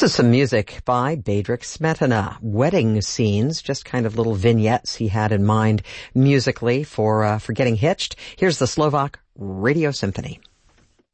This is some music by Bedřich Smetana. Wedding scenes, just kind of little vignettes he had in mind musically for Getting Hitched. Here's the Slovak Radio Symphony.